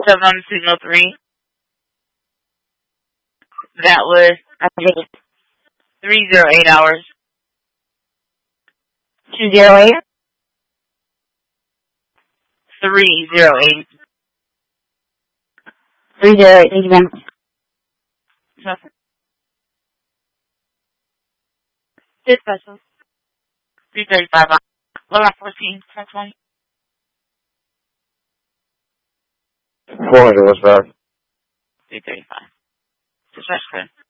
7 on signal 3. That was, I think, 308 hours. 208? 308. 308, thank you, ma'am. Nothing. Dispatch. 335. 1114. 1020. 400 was back. 335. Dispatch clear.